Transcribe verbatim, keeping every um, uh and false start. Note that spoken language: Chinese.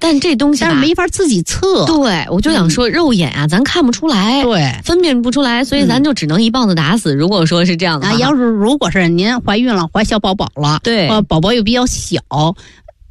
但这东西但是没法自己测。 对，我就想说，肉眼啊，咱看不出来， 对， 分辨不出来，所以咱就只能一棒子打死。如果说是这样的话， 啊，要是如果是您怀孕了，怀小宝宝了， 对， 呃，宝宝又比较小，